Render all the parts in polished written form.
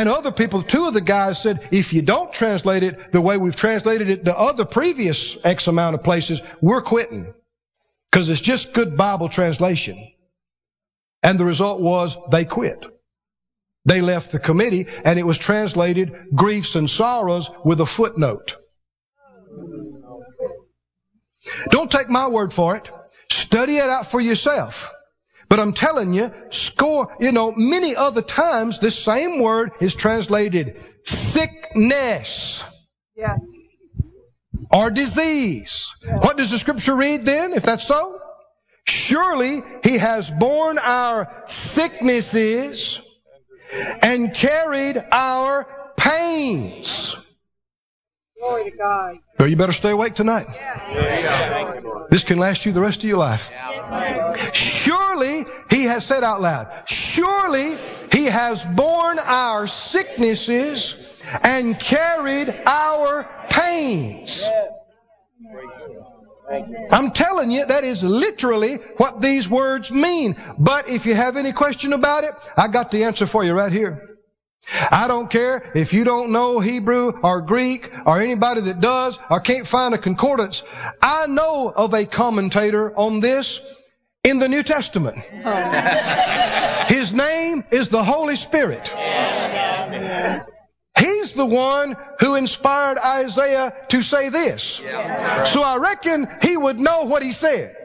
And other people, two of the guys said, if you don't translate it the way we've translated it the other previous X amount of places, we're quitting. Because it's just good Bible translation. And the result was they quit. They left the committee, and it was translated griefs and sorrows with a footnote. Don't take my word for it. Study it out for yourself. But I'm telling you, many other times this same word is translated sickness. Yes. Or disease. Yes. What does the scripture read then, if that's so? Surely he has borne our sicknesses and carried our pains. Glory to God. So you better stay awake tonight. Yeah. This can last you the rest of your life. Surely he has said out loud, surely he has borne our sicknesses and carried our pains. I'm telling you, that is literally what these words mean. But if you have any question about it, I got the answer for you right here. I don't care if you don't know Hebrew or Greek or anybody that does or can't find a concordance. I know of a commentator on this in the New Testament. His name is the Holy Spirit. He's the one who inspired Isaiah to say this. So I reckon he would know what he said.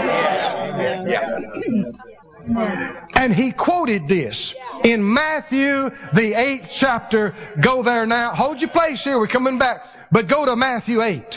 And he quoted this in Matthew, the 8th chapter. Go there now. Hold your place here. We're coming back. But go to Matthew 8.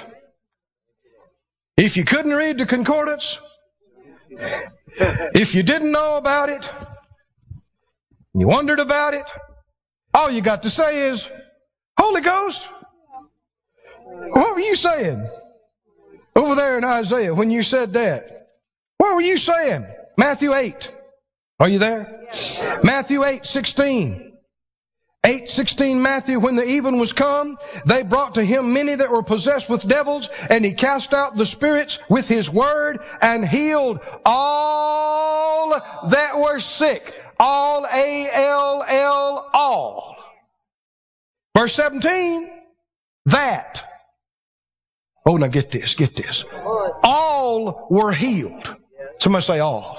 If you couldn't read the concordance, if you didn't know about it, you wondered about it, all you got to say is, Holy Ghost, what were you saying over there in Isaiah when you said that? What were you saying? Matthew 8. Are you there? Yes. Matthew 8:16. 8:16 Matthew, when the even was come, they brought to him many that were possessed with devils, and he cast out the spirits with his word and healed all that were sick. All, A-L-L, all. Verse 17, that. Oh, now get this. All were healed. Somebody say all.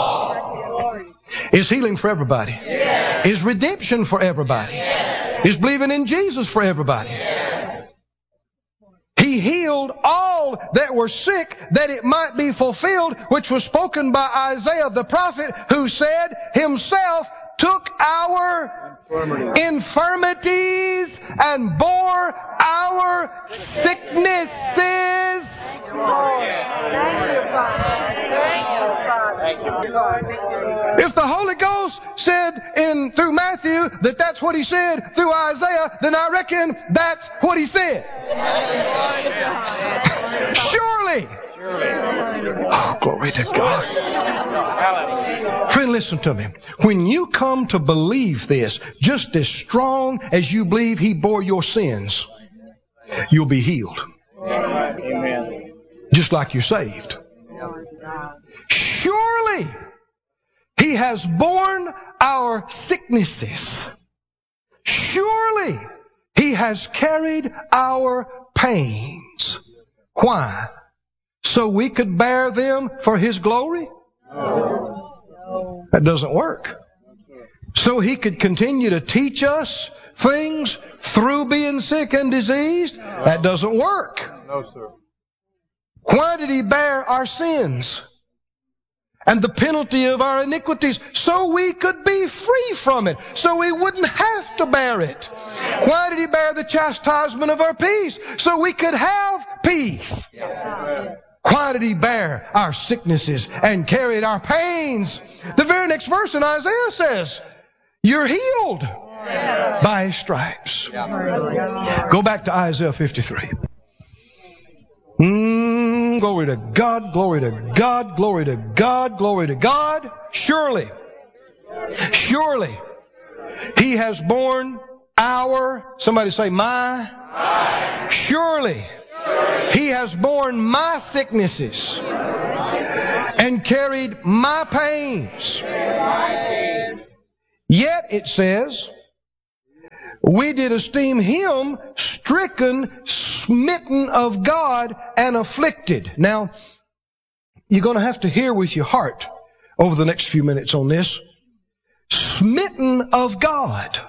Is healing for everybody? Yes. Is redemption for everybody? Yes. Is believing in Jesus for everybody? Yes. He healed all that were sick, that it might be fulfilled, which was spoken by Isaiah the prophet, who said himself took our infirmities and bore our sicknesses. If the Holy Ghost said through Matthew that that's what he said through Isaiah, then I reckon that's what he said. Surely. Oh, glory to God. Friend, listen to me. When you come to believe this, just as strong as you believe he bore your sins, you'll be healed. Amen. Just like you're saved. Surely he has borne our sicknesses. Surely he has carried our pains. Why? So we could bear them for his glory? No. That doesn't work. So he could continue to teach us things through being sick and diseased? That doesn't work. No, sir. Why did he bear our sins and the penalty of our iniquities? So we could be free from it. So we wouldn't have to bear it. Why did he bear the chastisement of our peace? So we could have peace. Why did he bear our sicknesses and carried our pains? The very next verse in Isaiah says, you're healed by his stripes. Go back to Isaiah 53. Glory to God, glory to God, glory to God, glory to God. Surely he has borne our, somebody say my. Surely he has borne my sicknesses and carried my pains. Yet it says, we did esteem him stricken, smitten of God, and afflicted. Now, you're going to have to hear with your heart over the next few minutes on this. Smitten of God.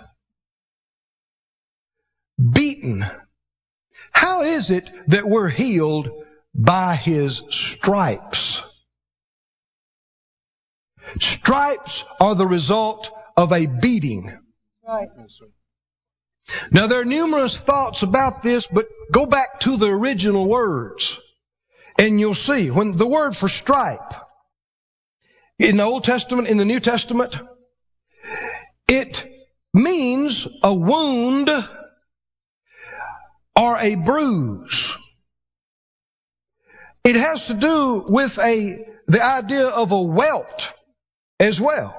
Beaten. How is it that we're healed by his stripes? Stripes are the result of a beating. Right. Now, there are numerous thoughts about this, but go back to the original words, and you'll see when the word for stripe in the Old Testament, in the New Testament, it means a wound or a bruise. It has to do with the idea of a welt as well.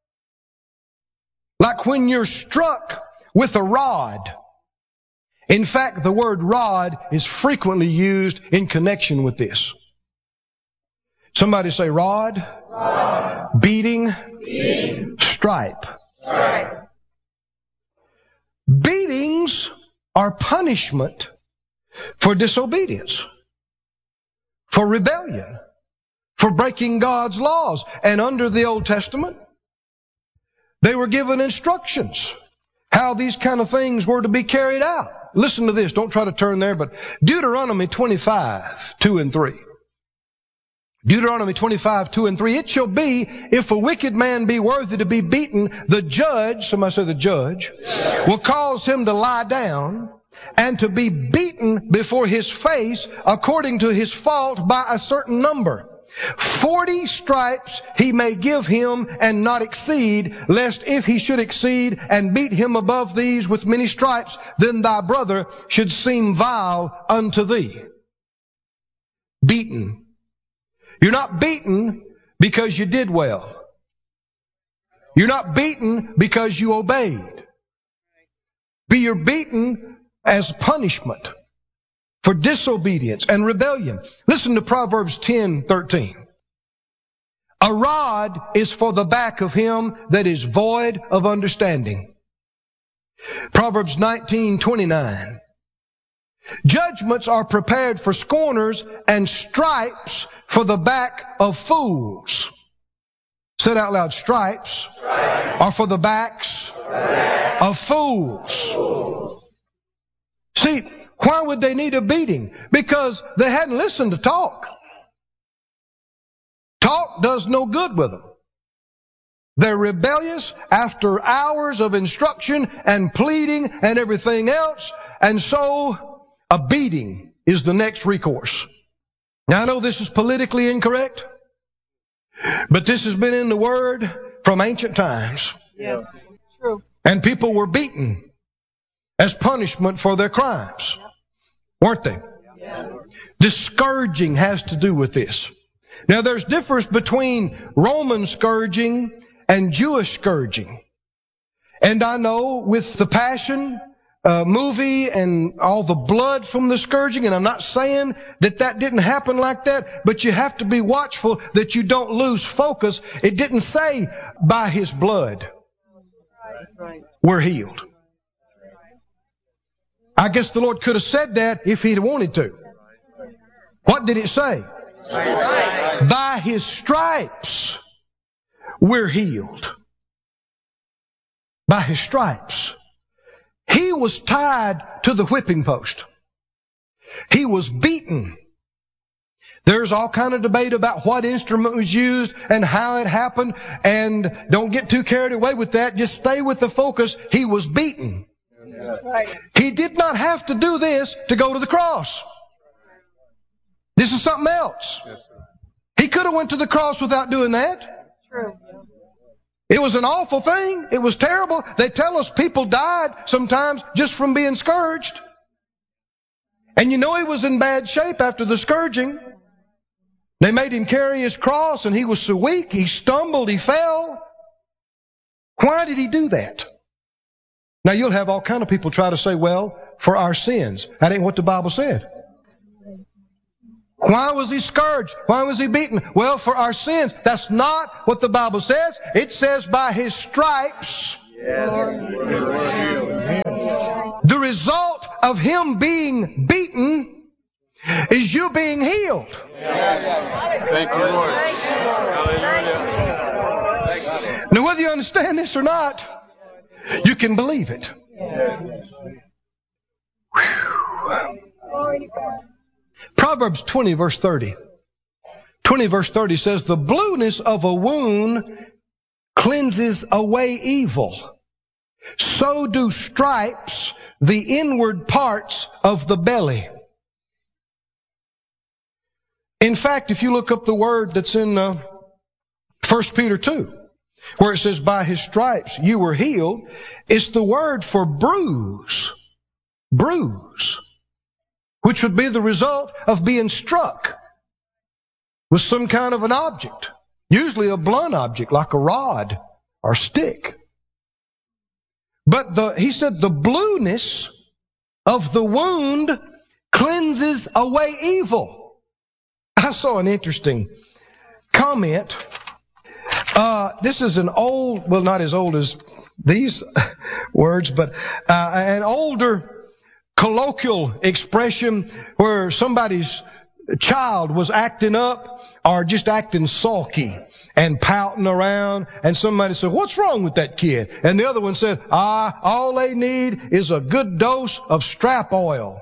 Like when you're struck with a rod. In fact, the word rod is frequently used in connection with this. Somebody say rod. Rod. Beating. Beating. Stripe. Stripe. Beatings are punishment for disobedience, for rebellion, for breaking God's laws. And under the Old Testament, they were given instructions how these kind of things were to be carried out. Listen to this. Don't try to turn there, but Deuteronomy 25, 2 and 3. Deuteronomy 25, 2 and 3. It shall be, if a wicked man be worthy to be beaten, the judge, somebody say the judge, will cause him to lie down and to be beaten before his face according to his fault by a certain number. 40 stripes he may give him and not exceed, lest if he should exceed and beat him above these with many stripes, then thy brother should seem vile unto thee. Beaten. You're not beaten because you did well. You're not beaten because you obeyed. You're beaten as punishment for disobedience and rebellion. Listen to Proverbs 10:13. A rod is for the back of him that is void of understanding. Proverbs 19:29. Judgments are prepared for scorners and stripes for the back of fools. Say it out loud. Stripes are for the backs of fools. See, why would they need a beating? Because they hadn't listened to talk. Talk does no good with them. They're rebellious after hours of instruction and pleading and everything else. And so a beating is the next recourse. Now I know this is politically incorrect, but this has been in the Word from ancient times. Yes, true. And people were beaten as punishment for their crimes. Weren't they? Yeah. Discouraging has to do with this. Now there's difference between Roman scourging and Jewish scourging. And I know with the Passion movie and all the blood from the scourging, and I'm not saying that didn't happen like that, but you have to be watchful that you don't lose focus. It didn't say by his blood we're healed. I guess the Lord could have said that if he'd wanted to. What did it say? By his stripes we're healed. By his stripes. He was tied to the whipping post. He was beaten. There's all kind of debate about what instrument was used and how it happened, and don't get too carried away with that. Just stay with the focus. He was beaten. Right. He did not have to do this to go to the cross. This is something else. He could have went to the cross without doing that. True. It was an awful thing. It was terrible. They tell us people died sometimes just from being scourged. And you know he was in bad shape after the scourging. They made him carry his cross and he was so weak, he stumbled, he fell. Why did he do that? Now you'll have all kind of people try to say, well, for our sins. That ain't what the Bible said. Why was he scourged? Why was he beaten? Well, for our sins. That's not what the Bible says. It says by his stripes of Him being beaten is you being healed. Thank you, Lord. Now, whether you understand this or not, you can believe it. Proverbs 20 verse 30. 20 verse 30 says, the blueness of a wound cleanses away evil. So do stripes the inward parts of the belly. In fact, if you look up the word that's in 1 Peter 2, where it says, by His stripes you were healed, it's the word for bruise. Bruise. Which would be the result of being struck with some kind of an object. Usually a blunt object like a rod or stick. But he said the blueness of the wound cleanses away evil. I saw an interesting comment. This is an old, well, not as old as these words, but an older colloquial expression where somebody's child was acting up or just acting sulky and pouting around, and somebody said, what's wrong with that kid? And the other one said, all they need is a good dose of strap oil.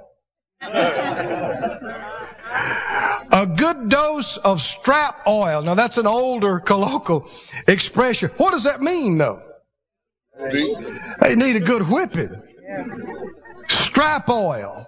A good dose of strap oil. Now that's an older colloquial expression. What does that mean though? They need a good whipping. Strap oil.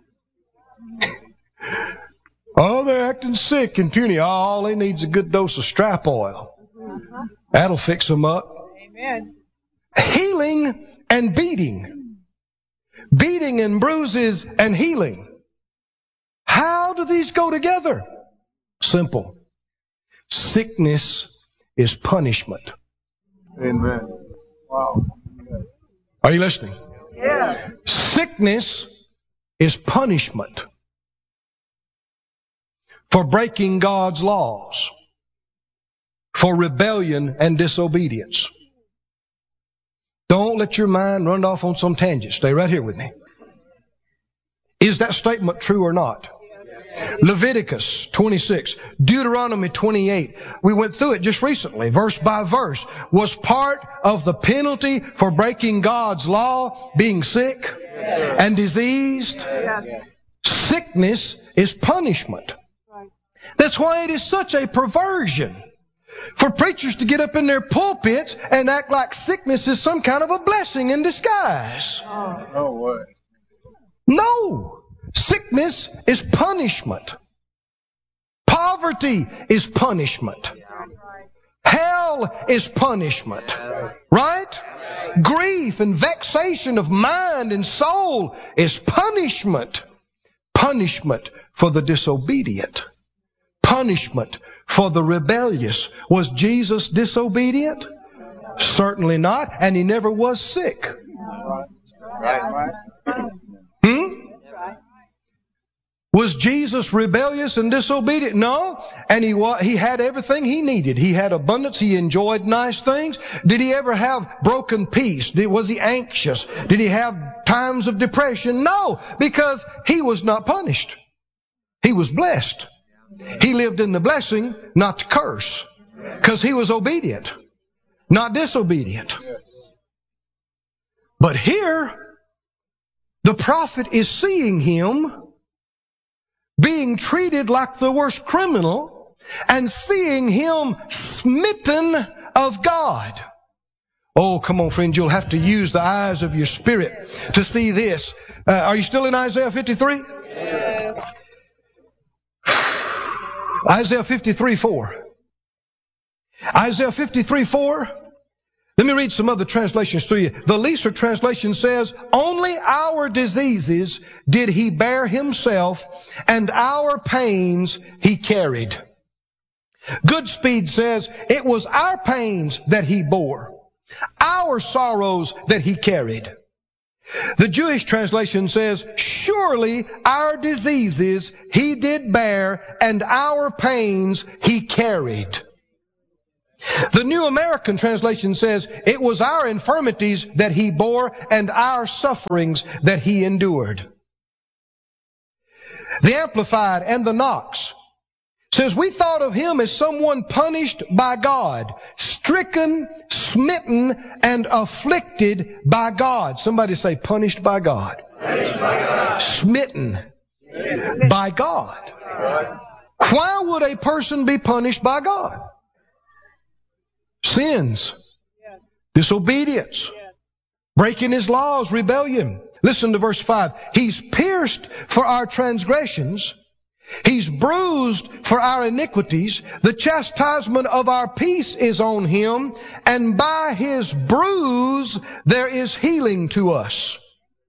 Oh, they're acting sick and puny. All they need is a good dose of strap oil. That'll fix them up. Amen. Healing and beating. Beating and bruises and healing. How do these go together? Simple. Sickness is punishment. Amen. Wow. Are you listening? Yeah. Sickness is punishment for breaking God's laws, for rebellion and disobedience. Don't let your mind run off on some tangent. Stay right here with me. Is that statement true or not? Leviticus 26, Deuteronomy 28. We went through it just recently, verse by verse. Was part of the penalty for breaking God's law being sick and diseased? Sickness is punishment. That's why it is such a perversion for preachers to get up in their pulpits and act like sickness is some kind of a blessing in disguise. No way. No. Sickness is punishment. Poverty is punishment. Hell is punishment. Right? Grief and vexation of mind and soul is punishment. Punishment for the disobedient. Punishment for the rebellious. Was Jesus disobedient? Certainly not. And He never was sick. Was Jesus rebellious and disobedient? No. And he had everything He needed. He had abundance. He enjoyed nice things. Did He ever have broken peace? Was He anxious? Did He have times of depression? No, because He was not punished. He was blessed. He lived in the blessing, not the curse, because He was obedient, not disobedient. But here, the prophet is seeing him being treated like the worst criminal and seeing him smitten of God. Oh, come on, friends, you'll have to use the eyes of your spirit to see this. Are you still in Isaiah 53? Yes. Isaiah 53:4. Isaiah 53:4. Let me read some other translations to you. The Leeser translation says, only our diseases did He bear Himself, and our pains He carried. Goodspeed says, it was our pains that He bore, our sorrows that He carried. The Jewish translation says, surely our diseases He did bear, and our pains He carried. The New American translation says, it was our infirmities that He bore and our sufferings that He endured. The Amplified and the Knox says, we thought of him as someone punished by God, stricken, smitten, and afflicted by God. Somebody say, punished by God. Punished by God. Smitten by God. Why would a person be punished by God? Sins, disobedience, breaking His laws, rebellion. Listen to verse 5. He's pierced for our transgressions. He's bruised for our iniquities. The chastisement of our peace is on Him, and by His bruise there is healing to us.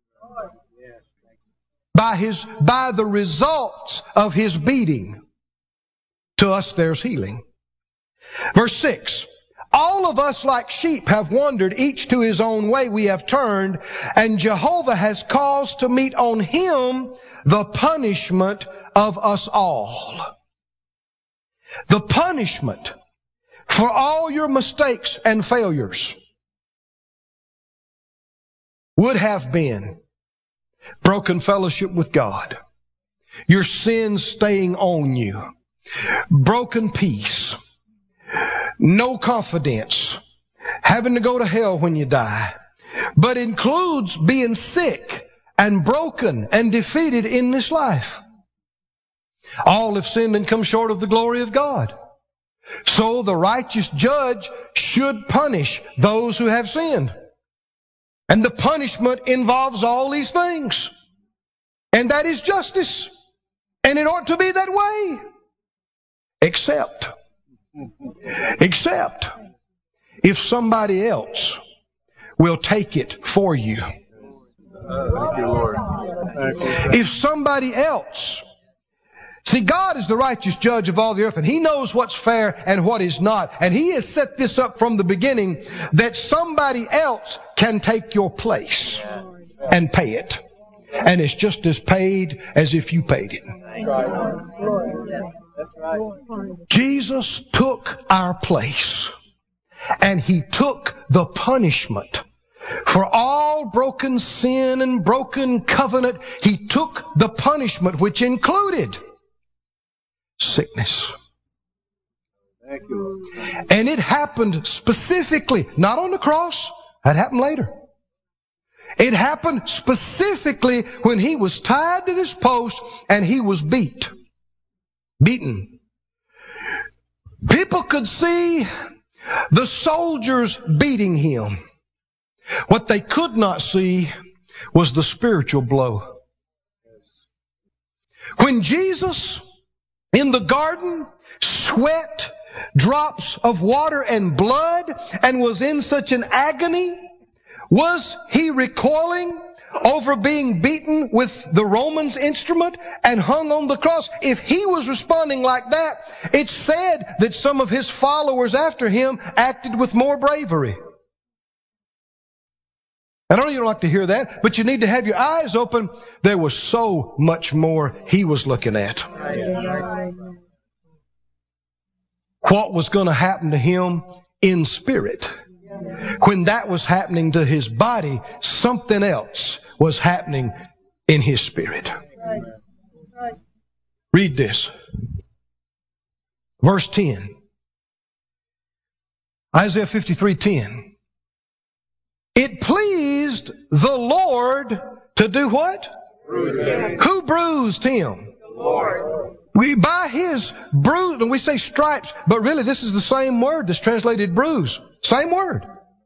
By the results of His beating, to us there's healing. Verse 6. All of us like sheep have wandered, each to his own way we have turned, and Jehovah has caused to meet on Him the punishment of us all. The punishment for all your mistakes and failures would have been broken fellowship with God, your sins staying on you, broken peace, no confidence, having to go to hell when you die, but includes being sick and broken and defeated in this life. All have sinned and come short of the glory of God. So the righteous judge should punish those who have sinned. And the punishment involves all these things. And that is justice. And it ought to be that way. Except if somebody else will take it for you. Thank you, Lord. Thank you. If somebody else. See, God is the righteous judge of all the earth, and He knows what's fair and what is not. And He has set this up from the beginning that somebody else can take your place and pay it. And it's just as paid as if you paid it. Jesus took our place, and He took the punishment for all broken sin and broken covenant. He took the punishment which included sickness. Thank you. And it happened specifically, not on the cross. That happened later. It happened specifically when He was tied to this post and He was beaten. People could see the soldiers beating Him. What they could not see was the spiritual blow. When Jesus in the garden sweat drops of water and blood and was in such an agony, was He recoiling over being beaten with the Romans' instrument and hung on the cross? If He was responding like that, it's said that some of His followers after Him acted with more bravery. I know you don't like to hear that, but you need to have your eyes open. There was so much more He was looking at. What was going to happen to Him in spirit? When that was happening to His body, something else was happening in His spirit. Read this. Verse 10. Isaiah 53:10. It pleased the Lord to do what? Bruise him. Who bruised Him? The Lord. By His bruise, and we say stripes, but really this is the same word that's translated bruise. Same word.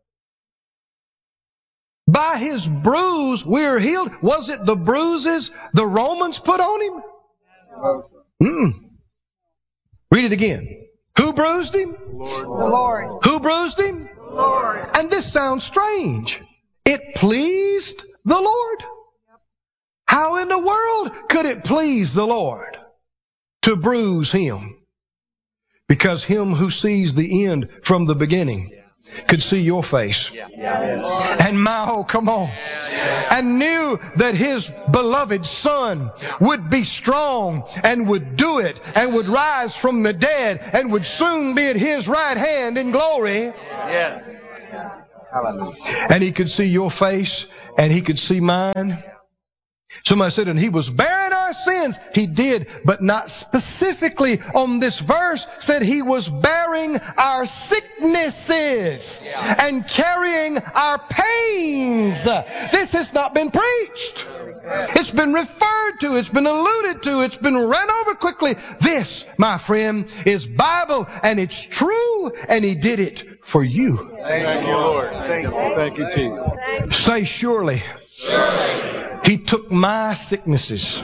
By His bruise we are healed. Was it the bruises the Romans put on Him? No. Read it again. Who bruised Him? The Lord. The Lord. Who bruised Him? The Lord. And this sounds strange. It pleased the Lord. How in the world could it please the Lord to bruise Him? Because Him who sees the end from the beginning could see your face. And come on. And knew that His beloved Son would be strong and would do it and would rise from the dead and would soon be at His right hand in glory. Yes. Hallelujah. And He could see your face and He could see mine. Somebody said, and He was bearing our sins. He did, but not specifically on this verse. Said He was bearing our sicknesses and carrying our pains. This has not been preached. It's been referred to. It's been alluded to. It's been run over quickly. This, my friend, is Bible, and it's true, and He did it for you. Thank you, Lord. Thank you, Jesus. Say, surely. He took my sicknesses.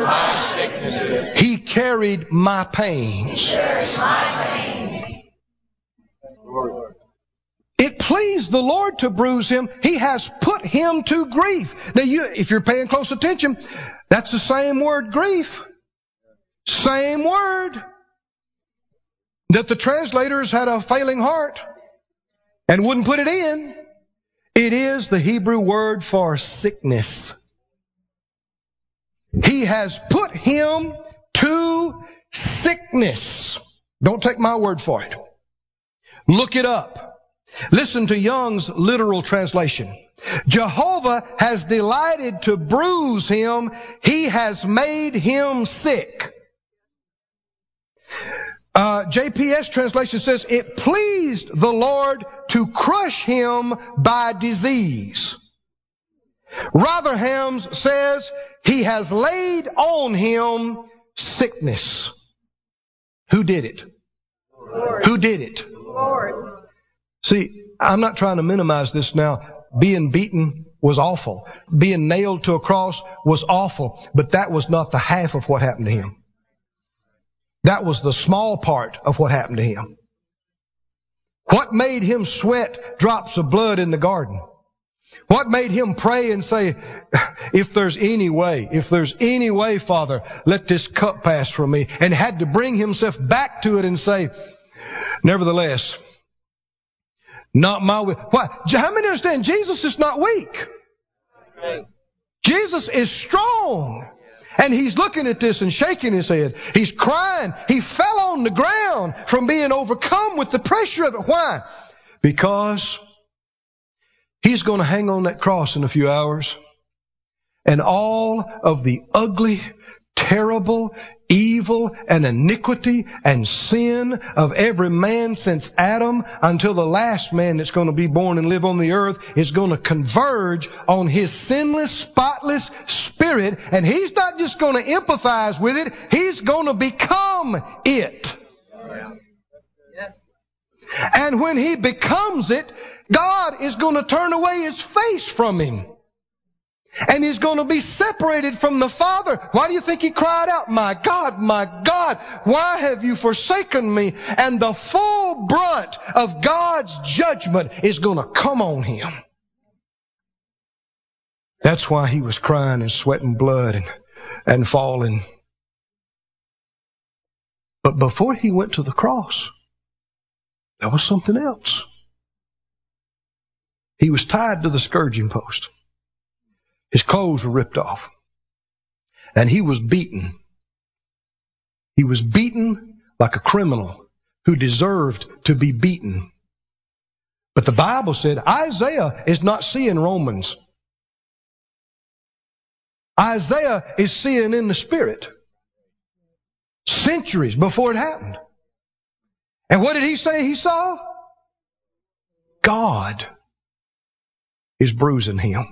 He carried my pains. It pleased the Lord to bruise Him. He has put Him to grief. Now, if you're paying close attention, that's the same word, grief. Same word. That the translators had a failing heart and wouldn't put it in. It is the Hebrew word for sickness. He has put Him to sickness. Don't take my word for it. Look it up. Listen to Young's literal translation. Jehovah has delighted to bruise Him. He has made Him sick. JPS translation says, it pleased the Lord to crush Him by disease. Rotherham's says, He has laid on Him sickness. Who did it? Lord. Who did it? Lord. See, I'm not trying to minimize this now. Being beaten was awful. Being nailed to a cross was awful. But that was not the half of what happened to Him. That was the small part of what happened to Him. What made Him sweat drops of blood in the garden? What made Him pray and say, if there's any way, Father, let this cup pass from me, and had to bring Himself back to it and say, nevertheless, not my will. Why? How many understand Jesus is not weak? Jesus is strong. And He's looking at this and shaking His head. He's crying. He fell on the ground from being overcome with the pressure of it. Why? Because He's going to hang on that cross in a few hours. And all of the ugly, terrible, evil, and iniquity and sin of every man since Adam until the last man that's going to be born and live on the earth is going to converge on His sinless, spotless Spirit. And He's not just going to empathize with it. He's going to become it. And when He becomes it, God is going to turn away His face from Him. And He's going to be separated from the Father. Why do you think He cried out, my God, why have you forsaken me? And the full brunt of God's judgment is going to come on Him. That's why He was crying and sweating blood and falling. But before He went to the cross, there was something else. He was tied to the scourging post. His clothes were ripped off. And He was beaten. He was beaten like a criminal who deserved to be beaten. But the Bible said Isaiah is not seeing Romans. Isaiah is seeing in the Spirit. Centuries before it happened. And what did he say he saw? God is bruising Him.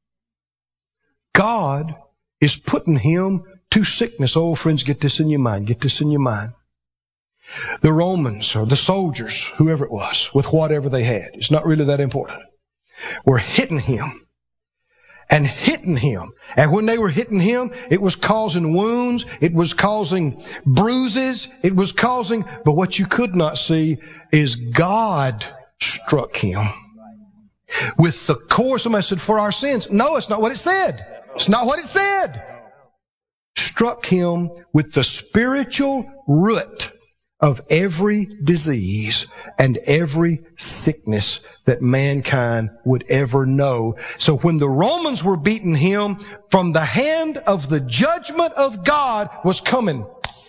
God is putting Him to sickness. Oh, friends, get this in your mind. Get this in your mind. The Romans or the soldiers, whoever it was, with whatever they had, it's not really that important, were hitting Him and hitting Him. And when they were hitting Him, it was causing wounds. It was causing bruises. It was causing, but what you could not see is God struck Him with the core. Somebody said, for our sins. No, it's not what it said. It's not what it said. Struck Him with the spiritual root of every disease and every sickness that mankind would ever know. So when the Romans were beating Him, from the hand of the judgment of God was coming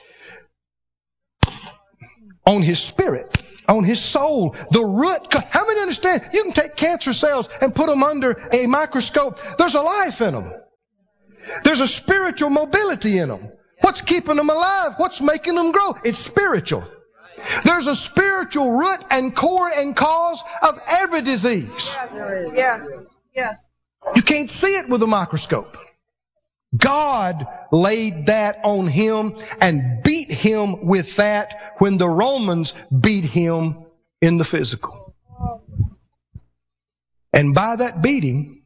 on His spirit, on His soul. The root. How many understand? You can take cancer cells and put them under a microscope. There's a life in them. There's a spiritual mobility in them. What's keeping them alive? What's making them grow? It's spiritual. There's a spiritual root and core and cause of every disease. Yeah. Yeah. You can't see it with a microscope. God laid that on him and beat him with that when the Romans beat him in the physical. And by that beating,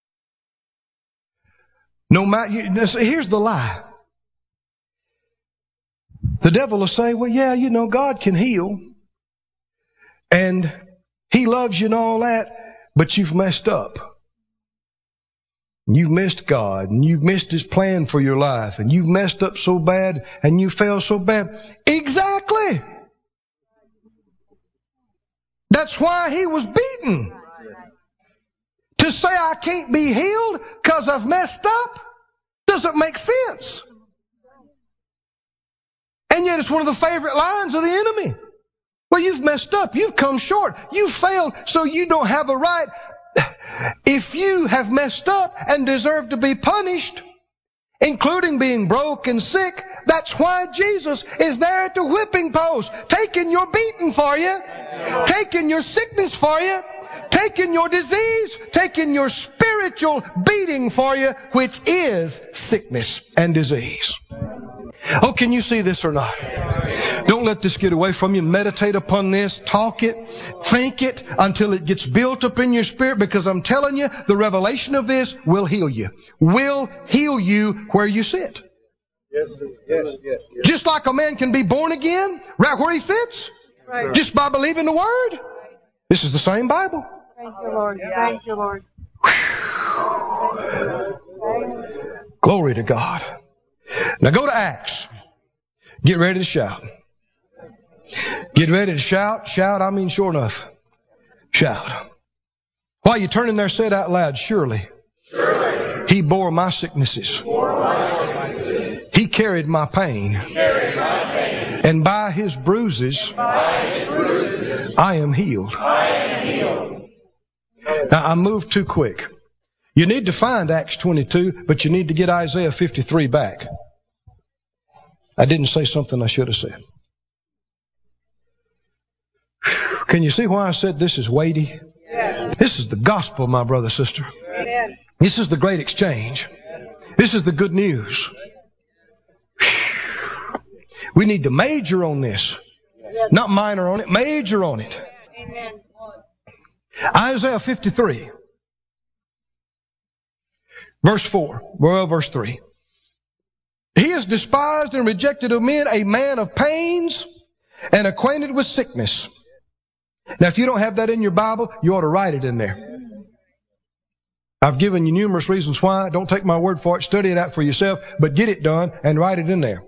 no matter, here's the lie. The devil will say, well, yeah, God can heal. And he loves you and all that, but you've messed up. You've missed God, and you've missed His plan for your life, and you've messed up so bad, and you fell so bad. Exactly. That's why he was beaten. To say I can't be healed because I've messed up doesn't make sense. And yet it's one of the favorite lines of the enemy. Well, you've messed up. You've come short. You've failed, so you don't have a right. If you have messed up and deserve to be punished, including being broke and sick, that's why Jesus is there at the whipping post, taking your beating for you, taking your sickness for you, taking your disease, taking your spiritual beating for you, which is sickness and disease. Oh, can you see this or not? Don't let this get away from you. Meditate upon this. Talk it. Think it until it gets built up in your spirit, because I'm telling you, the revelation of this will heal you. Will heal you where you sit. Yes, sir. Yes. Just like a man can be born again right where he sits, Right. just by believing the Word. This is the same Bible. Thank you, Lord. Thank you, Lord. Glory to God. Now go to Acts. Get ready to shout. Get ready to shout. Shout, I mean sure enough. Shout. While you're turning there, say it out loud. Surely, He bore my sicknesses. He carried my pain. And by His bruises, I am healed. Now, I moved too quick. You need to find Acts 22, but you need to get Isaiah 53 back. I didn't say something I should have said. Can you see why I said this is weighty? Yes. This is the gospel, my brother, sister. Amen. This is the great exchange. This is the good news. We need to major on this. Not minor on it, major on it. Amen. Isaiah 53. Verse 4. Well, verse 3. He is despised and rejected of men, a man of pains and acquainted with sickness. Now, if you don't have that in your Bible, you ought to write it in there. I've given you numerous reasons why. Don't take my word for it. Study it out for yourself, but get it done and write it in there.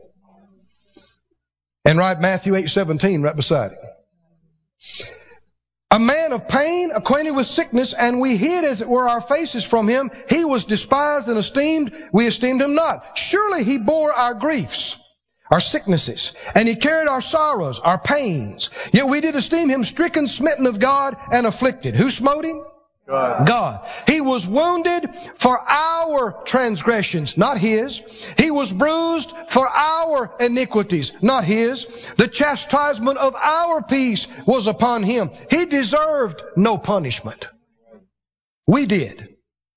And write Matthew 8:17 right beside it. A man of pain, acquainted with sickness, and we hid as it were our faces from him. He was despised and esteemed. We esteemed him not. Surely he bore our griefs, our sicknesses, and he carried our sorrows, our pains. Yet we did esteem him stricken, smitten of God, and afflicted. Who smote him? God. He was wounded for our transgressions, not his. He was bruised for our iniquities, not his. The chastisement of our peace was upon him. He deserved no punishment. We did.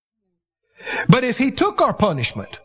But if he took our punishment,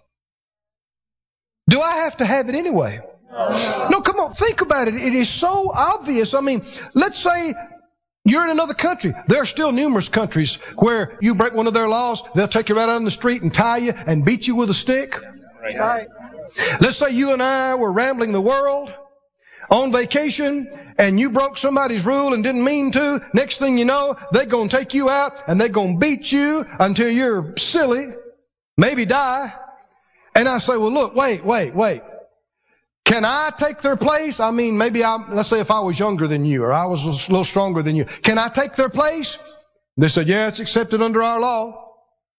do I have to have it anyway? No, come on, think about it. It is so obvious. I mean, let's say you're in another country. There are still numerous countries where you break one of their laws, they'll take you right out on the street and tie you and beat you with a stick. Right. Let's say you and I were rambling the world on vacation and you broke somebody's rule and didn't mean to. Next thing you know, they're going to take you out and they're going to beat you until you're silly, maybe die. And I say, well, look, wait. Can I take their place? I mean, let's say if I was younger than you or I was a little stronger than you. Can I take their place? They said, yeah, it's accepted under our law.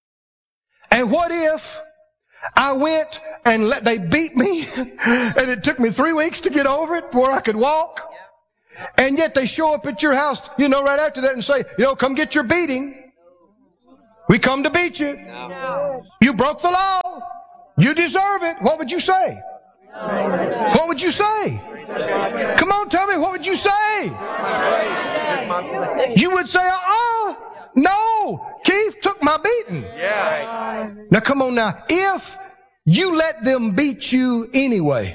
And what if I went and they beat me and it took me 3 weeks to get over it before I could walk? And yet they show up at your house, right after that and say, come get your beating. We come to beat you. You broke the law. You deserve it. What would you say? What would you say? Come on, tell me, what would you say? You would say, no, Keith took my beating. Now come on now, if you let them beat you anyway,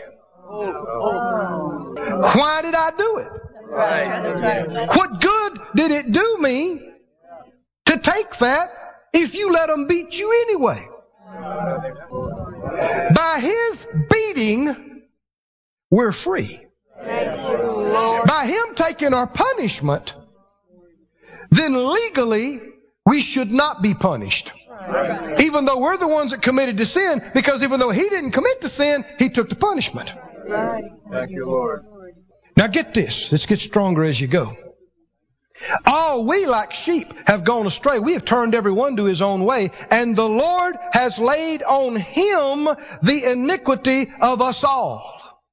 why did I do it? What good did it do me to take that if you let them beat you anyway? By His beating, we're free. By Him taking our punishment, then legally we should not be punished. Even though we're the ones that committed to sin, because even though He didn't commit the sin, He took the punishment. Thank you, Lord. Now get this. Let's get stronger as you go. All we like sheep have gone astray. We have turned every one to his own way, and the Lord has laid on Him the iniquity of us all.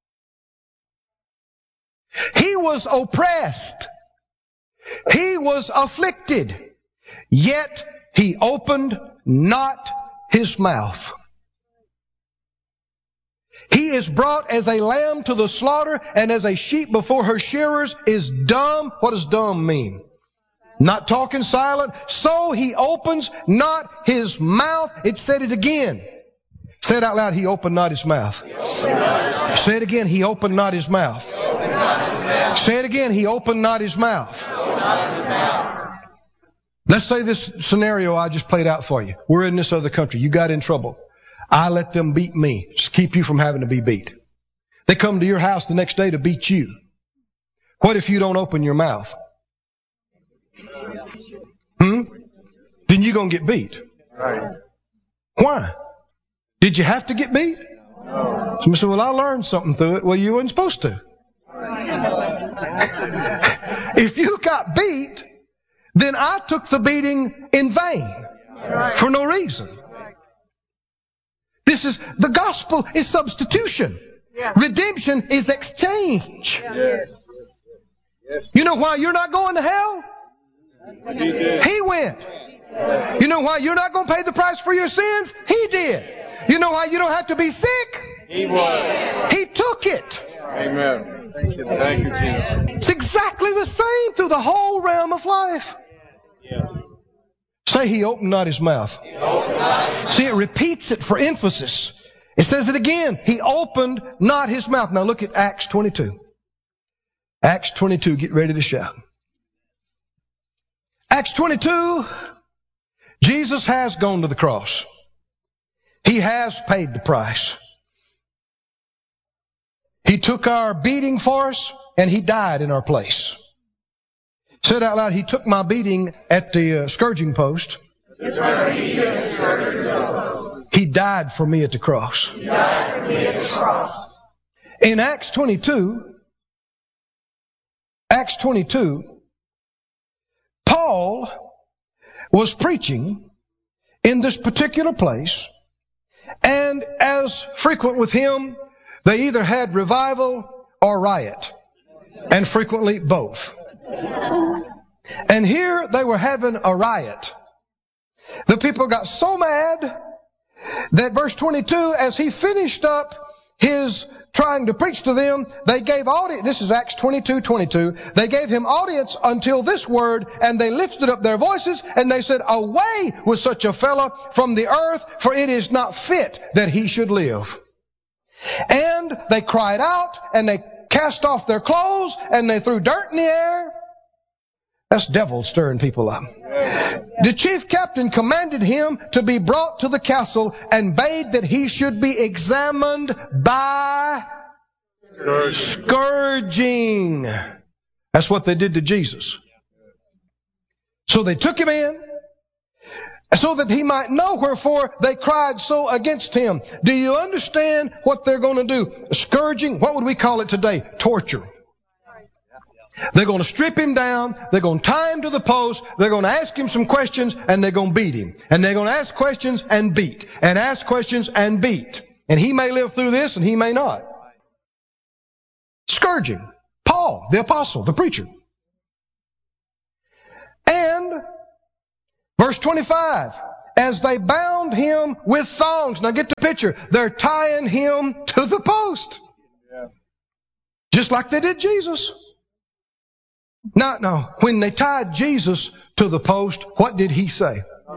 He was oppressed. He was afflicted. Yet He opened not His mouth. He is brought as a lamb to the slaughter, and as a sheep before her shearers is dumb. What does dumb mean? Not talking, silent. So He opens not His mouth. It said it again. Say it out loud. He opened not His mouth. Say it again. He opened not His mouth. Say it again. He opened not His mouth. Let's say this scenario I just played out for you. We're in this other country. You got in trouble. I let them beat me. Just keep you from having to be beat. They come to your house the next day to beat you. What if you don't open your mouth? Then you're going to get beat. Why? Did you have to get beat? Somebody said, well, I learned something through it. Well, you weren't supposed to. If you got beat, then I took the beating in vain for no reason. This is, the gospel is substitution. Redemption is exchange. You know why you're not going to hell? He went. You know why you're not going to pay the price for your sins? He did. You know why you don't have to be sick? He was. He took it. Amen. Thank you, Jesus. It's exactly the same through the whole realm of life. Say, He opened not His mouth. See, it repeats it for emphasis. It says it again. He opened not His mouth. Now look at Acts 22. Acts 22. Get ready to shout. Acts 22. Jesus has gone to the cross. He has paid the price. He took our beating for us, and He died in our place. Say it out loud. He took my beating at the scourging post. He died for me at the cross. In Acts 22, Paul was preaching in this particular place, and as frequent with him, they either had revival or riot, and frequently both. And here they were having a riot. The people got so mad that verse 22, as he finished up his trying to preach to them, they gave audience. This is Acts 22:22. They gave him audience until this word, and they lifted up their voices, and they said, away with such a fellow from the earth, for it is not fit that he should live. And they cried out, and they cast off their clothes, and they threw dirt in the air. That's devil stirring people up. The chief captain commanded him to be brought to the castle and bade that he should be examined by scourging. That's what they did to Jesus. So they took him in so that he might know wherefore they cried so against him. Do you understand what they're going to do? Scourging, what would we call it today? Torture. They're going to strip him down. They're going to tie him to the post. They're going to ask him some questions, and they're going to beat him. And they're going to ask questions and beat. And ask questions and beat. And he may live through this and he may not. Scourging. Paul, the apostle, the preacher. And verse 25. as they bound him with thongs. Now get the picture. They're tying him to the post. Yeah. Just like they did Jesus. No. When they tied Jesus to the post, what did he say?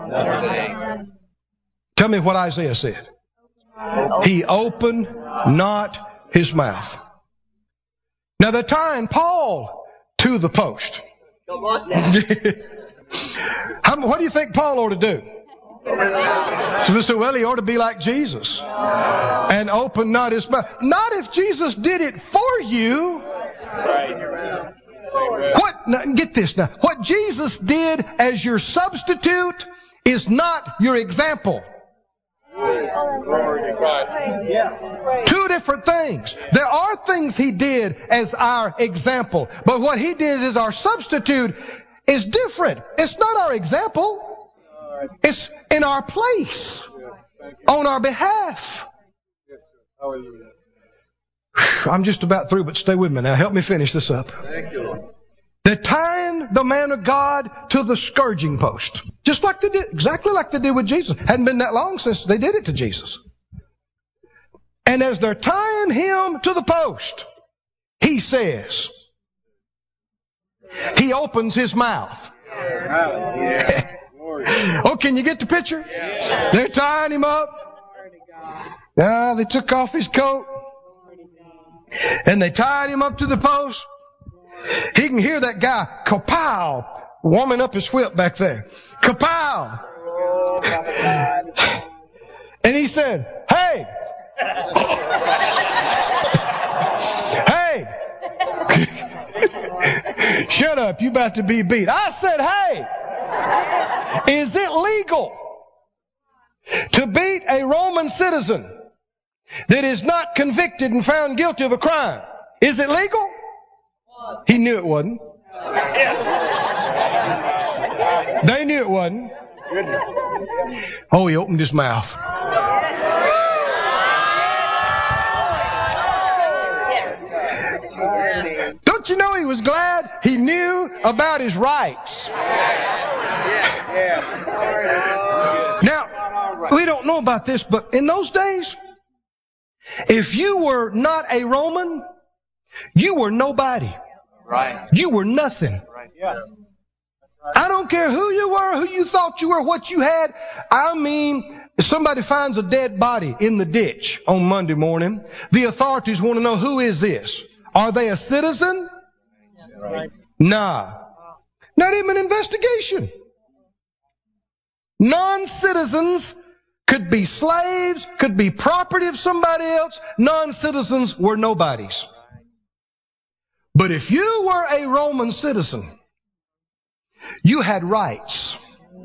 Tell me what Isaiah said. He opened not his mouth. Now they're tying Paul to the post. Come on now. What do you think Paul ought to do? So they said, well, he ought to be like Jesus and open not his mouth. Not if Jesus did it for you. Now, get this now. What Jesus did as your substitute is not your example. Two different things. There are things he did as our example, but what he did as our substitute is different. It's not our example. It's in our place, on our behalf. I'm just about through, but stay with me now. Help me finish this up. They're tying the man of God to the scourging post. Just like they did, exactly like they did with Jesus. Hadn't been that long since they did it to Jesus. And as they're tying him to the post, he says, he opens his mouth. Oh, can you get the picture? They're tying him up. They took off his coat. And they tied him up to the post. He can hear that guy, kapow, warming up his whip back there. Kapow. And he said, hey. Hey. Shut up, you about to be beat. I said, hey. Is it legal to beat a Roman citizen that is not convicted and found guilty of a crime? Is it legal? He knew it wasn't. They knew it wasn't. Oh, he opened his mouth. Don't you know he was glad he knew about his rights? Now, we don't know about this, but in those days, if you were not a Roman, you were nobody. Right. You were nothing. Right. Yeah. I don't care who you were, who you thought you were, what you had. I mean, if somebody finds a dead body in the ditch on Monday morning, the authorities want to know, who is this? Are they a citizen? Right. Nah. Not even an investigation. Non-citizens could be slaves, could be property of somebody else. Non-citizens were nobodies. But if you were a Roman citizen, you had rights.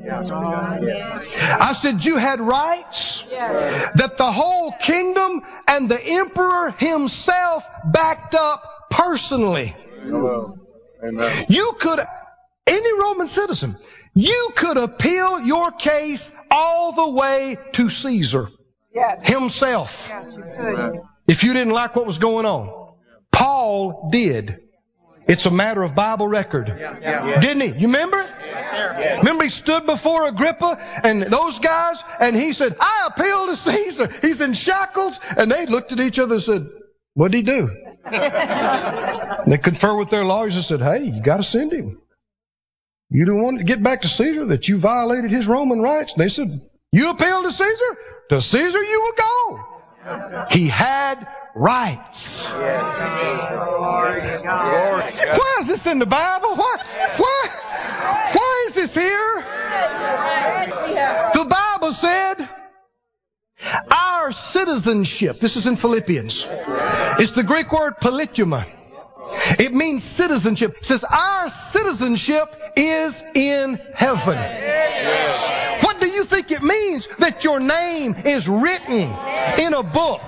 I said you had rights that the whole kingdom and the emperor himself backed up personally. Amen. You could, any Roman citizen, you could appeal your case all the way to Caesar himself. Yes, you could. If you didn't like what was going on. Paul did. It's a matter of Bible record. Didn't he? You remember it? Remember he stood before Agrippa and those guys and he said, I appeal to Caesar. He's in shackles. And they looked at each other and said, what'd he do? And they conferred with their lawyers and said, hey, you got to send him. You don't want to get back to Caesar that you violated his Roman rights. And they said, you appeal to Caesar? To Caesar you will go. He had rights. Why is this in the Bible? Why is this here? The Bible said our citizenship, this is in Philippians, it's the Greek word politeuma. It means citizenship. It says our citizenship is in heaven. What do you think it means that your name is written in a book?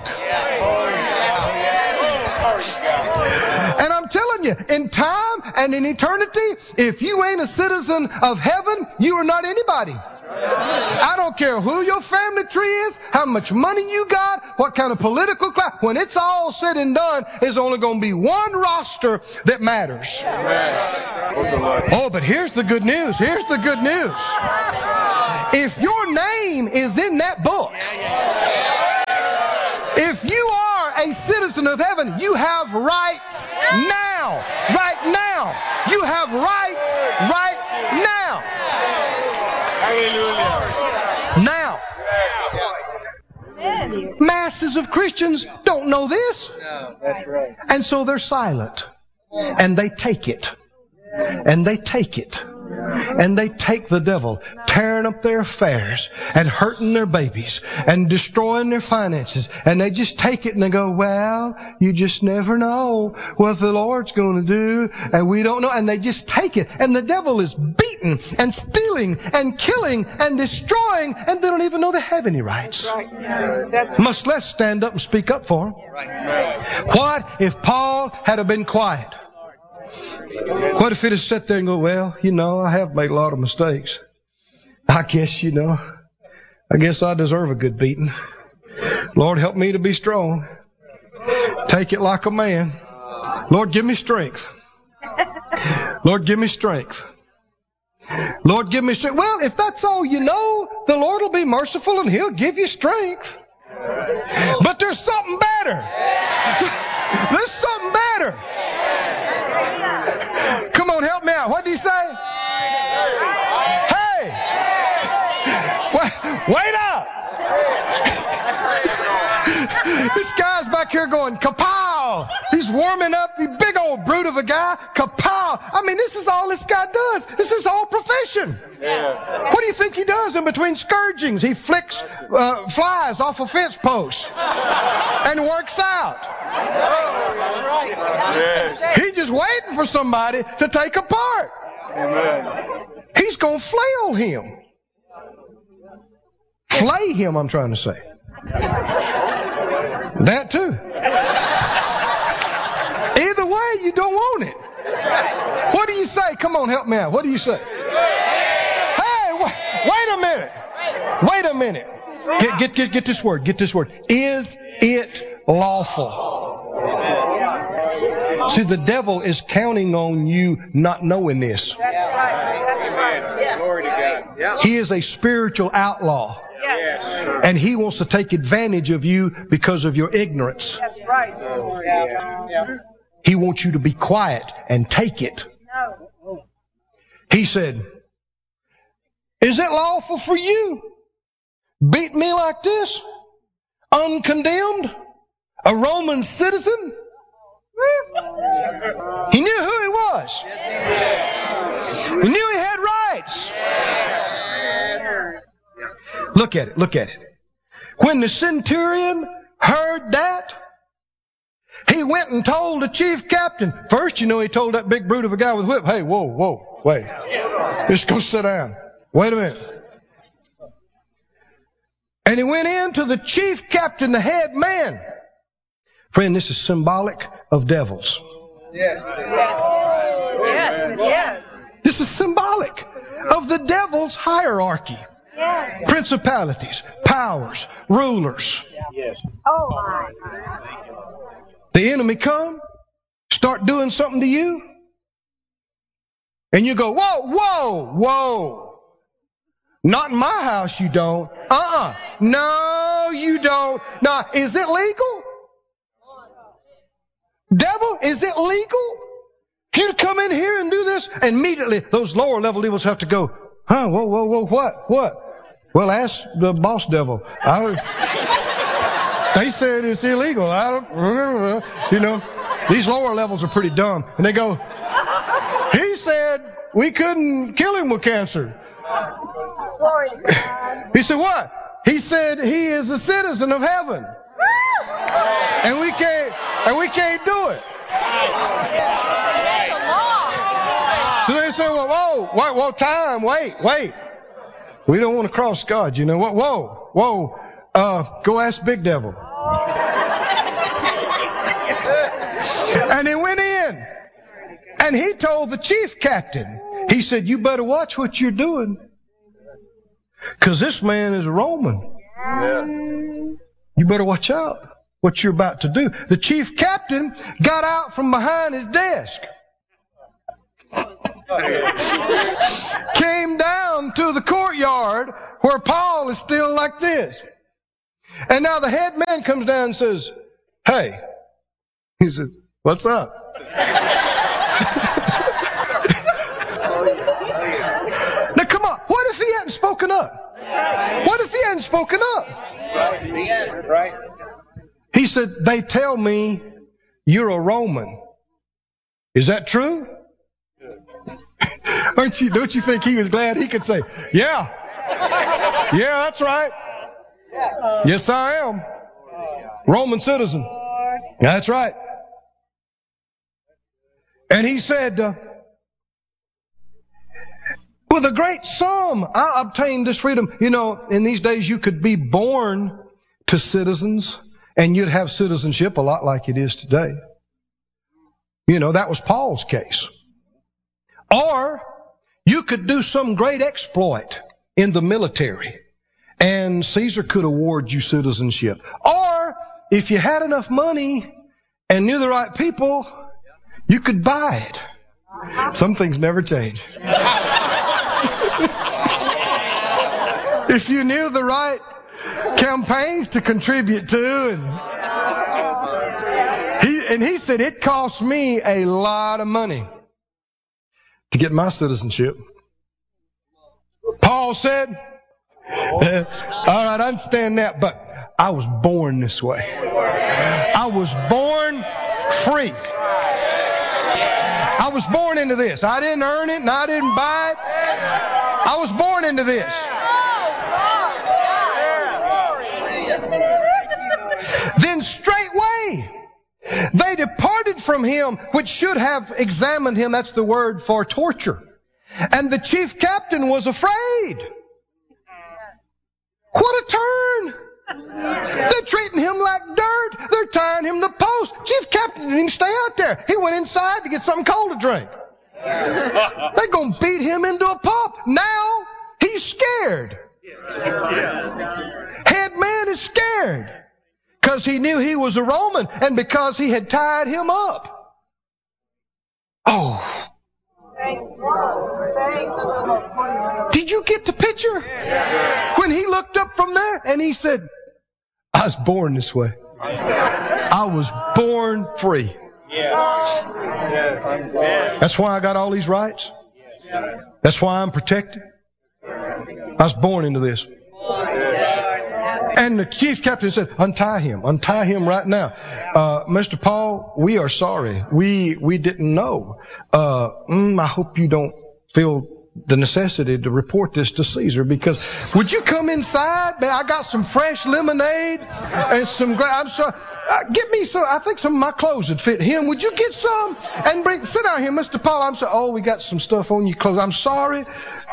And I'm telling you, in time and in eternity, if you ain't a citizen of heaven, you are not anybody. I don't care who your family tree is, how much money you got, what kind of political class. When it's all said and done, there's only going to be one roster that matters. Oh, but here's the good news. Here's the good news. If your name is in that book, if you are a citizen of heaven, you have rights now. Right now. You have rights right now. Now. Masses of Christians don't know this. That's right. And so they're silent. And they take it. And they take it. And they take the devil, tearing up their affairs and hurting their babies and destroying their finances. And they just take it and they go, well, you just never know what the Lord's going to do. And we don't know. And they just take it. And the devil is beating and stealing and killing and destroying. And they don't even know they have any rights. Much less stand up and speak up for them. What if Paul had been quiet? What if he'd have sat there and go, well, you know, I have made a lot of mistakes. I guess, I guess I deserve a good beating. Lord, help me to be strong. Take it like a man. Lord, give me strength. Lord, give me strength. Lord, give me strength. Well, if that's all you know, the Lord will be merciful and He'll give you strength. But there's something better. There's something better. Come on, help me out. What did he say? Hey! Wait up! This guy's back here going, kapow! He's warming up, the big old brute of a guy. Kapow! I mean, this is all this guy does. This is his whole profession. What do you think he does in between scourgings? He flicks flies off a fence post and works out. He's just waiting for somebody to take a part. Amen. He's going to flail him. Flay him, I'm trying to say. That too. Either way, you don't want it. What do you say? Come on, help me out. What do you say? Hey, wait a minute. Wait a minute. Get this word. Get this word. Is it lawful? See, the devil is counting on you not knowing this. Glory to God. He is a spiritual outlaw. And he wants to take advantage of you because of your ignorance. That's right. He wants you to be quiet and take it. He said, is it lawful for you? Beat me like this? Uncondemned? A Roman citizen? He knew who he was. He knew he had rights. Look at it. Look at it. When the centurion heard that, he went and told the chief captain. First, he told that big brute of a guy with a whip, hey, whoa, wait. Just go sit down. Wait a minute. And he went in to the chief captain, the head man. Friend, this is symbolic of devils. Yes. This is symbolic of the devil's hierarchy. Principalities, powers, rulers. Yes. Oh my. The enemy come, start doing something to you, and you go, whoa. Not in my house you don't. No, you don't. Now, is it legal? Devil, is it legal? You to come in here and do this? And immediately those lower level devils have to go, whoa, what? Well, ask the boss devil. They said it's illegal. These lower levels are pretty dumb. And they go, he said we couldn't kill him with cancer. Glory to God. He said what? He said he is a citizen of heaven. And we can't do it. So they say, whoa, time, wait. We don't want to cross God, you know what? Whoa, go ask Big Devil. And he went in and he told the chief captain, he said, you better watch what you're doing. Because this man is a Roman. Yeah. You better watch out what you're about to do. The chief captain got out from behind his desk. Came down to the courtyard where Paul is still like this. And now the head man comes down and says, hey. He said, what's up? Now come on, what if he hadn't spoken up? What if he hadn't spoken up? Right. He said, they tell me you're a Roman. Is that true? Don't you think he was glad he could say, yeah, that's right. Yes, I am. Roman citizen. That's right. And he said, with a great sum, I obtained this freedom. You know, in these days you could be born to citizens and you'd have citizenship a lot like it is today. You know, that was Paul's case. Or you could do some great exploit in the military and Caesar could award you citizenship. Or if you had enough money and knew the right people, you could buy it. Some things never change. If you knew the right campaigns to contribute to, and he said it cost me a lot of money to get my citizenship. Paul said, all right, I understand that, but I was born this way. I was born free. I was born into this. I didn't earn it and I didn't buy it. I was born into this. Then straightway they departed from him, which should have examined him. That's the word for torture. And the chief captain was afraid. What a turn! They're treating him like dirt. They're tying him to post. Chief captain didn't even stay out there. He went inside to get something cold to drink. They're going to beat him into a pulp. Now he's scared. Head man is scared because he knew he was a Roman and because he had tied him up. Oh. Did you get the picture? When he looked up from there and he said, I was born this way. I was born free. That's why I got all these rights. That's why I'm protected. I was born into this. And the chief captain said, untie him right now. Mr. Paul, we are sorry. We didn't know. I hope you don't feel the necessity to report this to Caesar, because would you come inside? Man, I got some fresh lemonade and some I'm sorry. Get me some. I think some of my clothes would fit him. Would you get some and sit down here, Mr. Paul? I'm sorry. Oh, we got some stuff on your clothes. I'm sorry.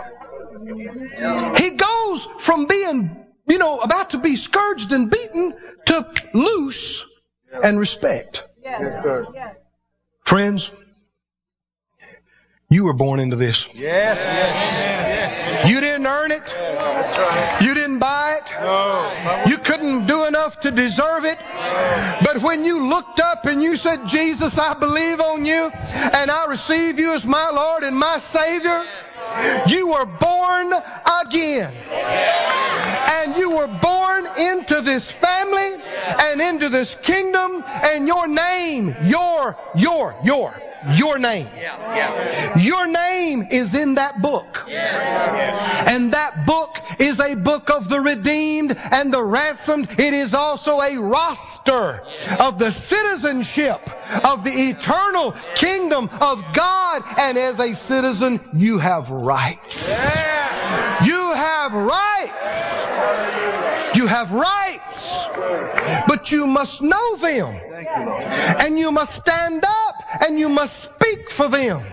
He goes from being, about to be scourged and beaten to loose and respect. Yes, sir. Friends, you were born into this. Yes. You didn't earn it. You didn't buy it. You couldn't do enough to deserve it. But when you looked up and you said, Jesus, I believe on you and I receive you as my Lord and my Savior, you were born again. And you were born into this family and into this kingdom, and your name, your name. Your name is in that book. And that book is a book of the redeemed and the ransomed. It is also a roster of the citizenship of the eternal kingdom of God. And as a citizen, you have rights. You have rights. You have rights. But you must know them. And you must stand up and you must speak for them.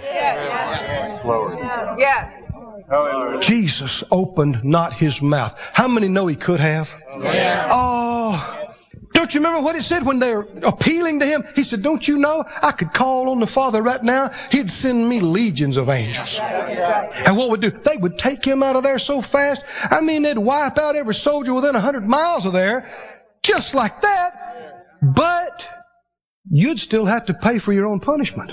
Yes. Jesus opened not his mouth. How many know he could have? Oh, don't you remember what it said when they were appealing to him? He said, don't you know I could call on the Father right now? He'd send me legions of angels. And what would do? They would take him out of there so fast. I mean, they'd wipe out every soldier within 100 miles of there. Just like that. But you'd still have to pay for your own punishment.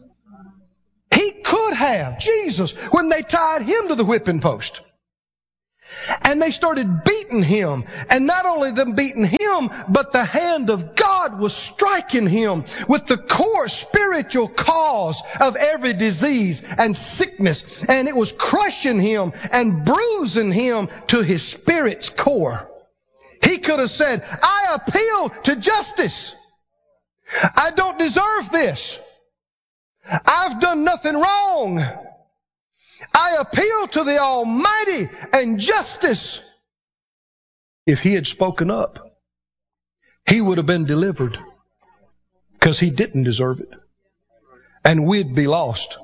He could have. Jesus, when they tied him to the whipping post, And they started beating him. And not only them beating him, but the hand of God was striking him with the core spiritual cause of every disease and sickness. And it was crushing him and bruising him to his spirit's core. He could have said, I appeal to justice. I don't deserve this. I've done nothing wrong. I appeal to the Almighty and justice. If he had spoken up, he would have been delivered because he didn't deserve it. And we'd be lost.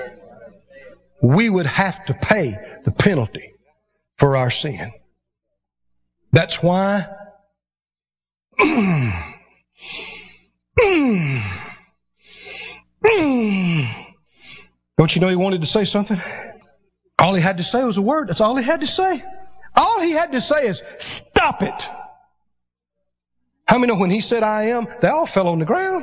We would have to pay the penalty for our sin. That's why don't you know he wanted to say something? All he had to say was a word. That's all he had to say. All he had to say is, stop it. How many know when he said, I am, they all fell on the ground?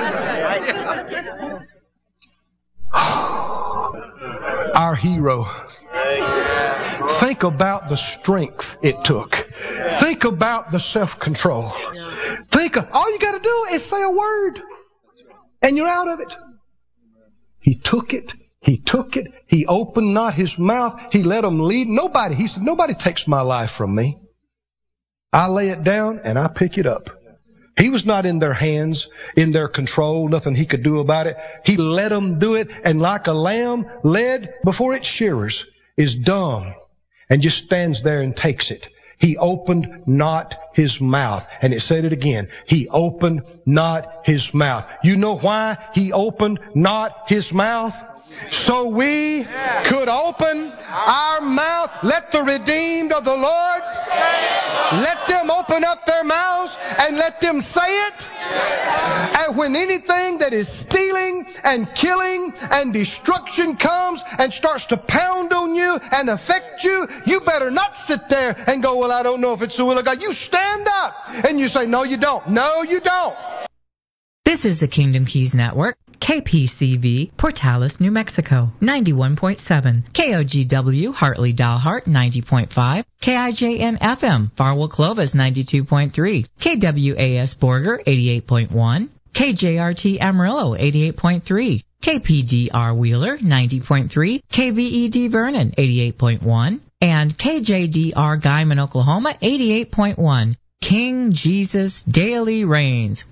Our hero. Think about the strength it took. Think about the self-control. All you got to do is say a word and you're out of it. He took it. He took it. He opened not his mouth. He let them lead. He said, nobody takes my life from me. I lay it down and I pick it up. He was not in their hands, in their control, nothing he could do about it. He let them do it, and like a lamb led before its shearers is dumb and just stands there and takes it. He opened not his mouth. And it said it again. He opened not his mouth. You know why he opened not his mouth? So we could open our mouth. Let the redeemed of the Lord, let them open up their mouths and let them say it. And when anything that is stealing and killing and destruction comes and starts to pound on you and affect you, you better not sit there and go, well, I don't know if it's the will of God. You stand up and you say, no, you don't. No, you don't. This is the Kingdom Keys Network, KPCV, Portales, New Mexico, 91.7, KOGW, Hartley Dalhart, 90.5, KIJN-FM, Farwell Clovis, 92.3, KWAS Borger, 88.1, KJRT Amarillo, 88.3, KPDR Wheeler, 90.3, KVED Vernon, 88.1, and KJDR Guyman, Oklahoma, 88.1. King Jesus daily reigns.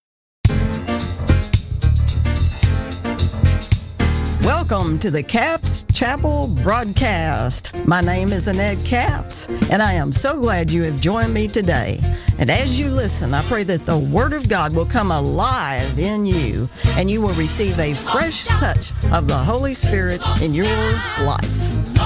Welcome to the Capps Chapel broadcast. My name is Annette Capps, and I am so glad you have joined me today. And as you listen, I pray that the Word of God will come alive in you, and you will receive a fresh touch of the Holy Spirit in your life.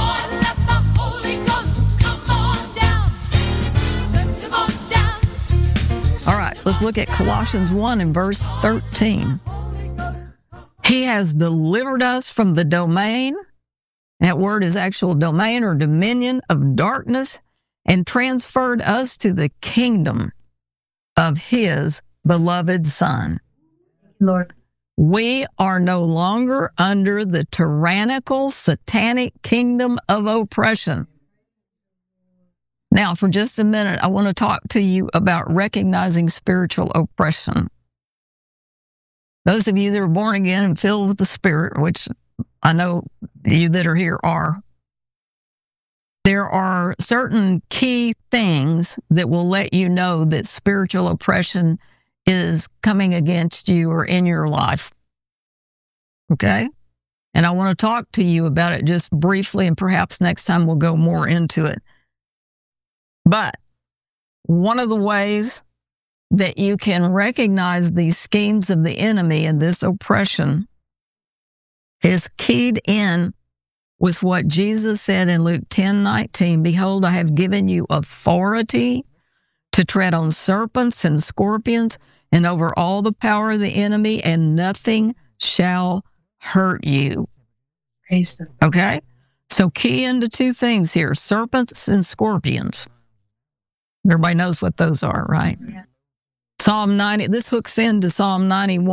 All right, let's look at Colossians 1 and verse 13. He has delivered us from the domain, that word is actual domain or dominion of darkness, and transferred us to the kingdom of his beloved Son. Lord. We are no longer under the tyrannical, satanic kingdom of oppression. Now, for just a minute, I want to talk to you about recognizing spiritual oppression. Those of you that are born again and filled with the Spirit, which I know you that are here are, there are certain key things that will let you know that spiritual oppression is coming against you or in your life. Okay? And I want to talk to you about it just briefly, and perhaps next time we'll go more into it. But one of the ways that you can recognize these schemes of the enemy and this oppression is keyed in with what Jesus said in Luke 10:19. Behold, I have given you authority to tread on serpents and scorpions and over all the power of the enemy, and nothing shall hurt you. Okay? So key into two things here, serpents and scorpions. Everybody knows what those are, right? Yeah. Psalm 90, this hooks into Psalm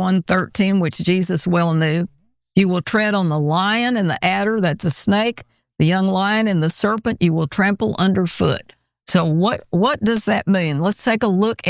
91:13, which Jesus well knew. You will tread on the lion and the adder, that's a snake, The young lion and the serpent you will trample underfoot. So what does that mean? Let's take a look